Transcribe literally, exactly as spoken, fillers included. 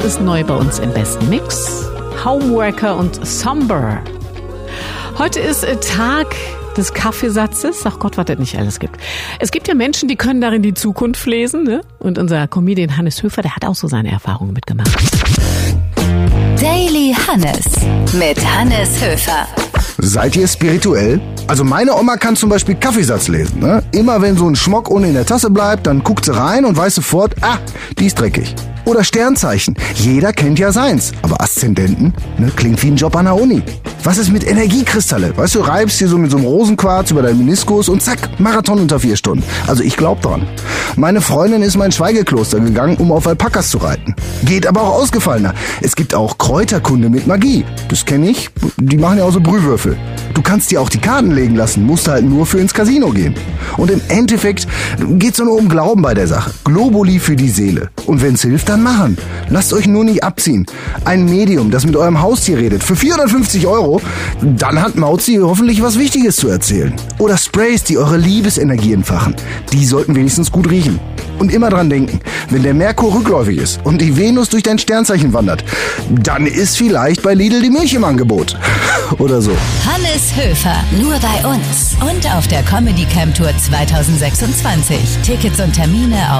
ist neu bei uns im besten Mix. Homeworker und Somber. Heute ist Tag des Kaffeesatzes. Ach Gott, was es nicht alles gibt. Es gibt ja Menschen, die können darin die Zukunft lesen, ne? Und unser Comedian Hannes Höfer, der hat auch so seine Erfahrungen mitgemacht. Daily Hannes mit Hannes Höfer. Seid ihr spirituell? Also meine Oma kann zum Beispiel Kaffeesatz lesen. Ne? Immer wenn so ein Schmock unten in der Tasse bleibt, dann guckt sie rein und weiß sofort, ah, die ist dreckig. Oder Sternzeichen. Jeder kennt ja seins. Aber Aszendenten, ne, klingt wie ein Job an der Uni. Was ist mit Energiekristalle? Weißt du, reibst hier so mit so einem Rosenquarz über deinen Meniskus und zack, Marathon unter vier Stunden. Also ich glaub dran. Meine Freundin ist mal ins Schweigekloster gegangen, um auf Alpakas zu reiten. Geht aber auch ausgefallener. Es gibt auch Kräuterkunde mit Magie. Das kenne ich. Die machen ja auch so Brühwürfel. Du kannst dir auch die Karten legen lassen, musst halt nur für ins Casino gehen. Und im Endeffekt geht's nur um Glauben bei der Sache. Globuli für die Seele. Und wenn's hilft, dann machen. Lasst euch nur nicht abziehen. Ein Medium, das mit eurem Haustier redet, für vierhundertfünfzig Euro, dann hat Mauzi hoffentlich was Wichtiges zu erzählen. Oder Sprays, die eure Liebesenergie entfachen. Die sollten wenigstens gut riechen. Und immer dran denken, wenn der Merkur rückläufig ist und die Venus durch dein Sternzeichen wandert, dann ist vielleicht bei Lidl die Milch im Angebot. Oder so. Hannes Höfer, nur bei uns. Und auf der Comedy Camp Tour zwanzig sechsundzwanzig. Tickets und Termine auf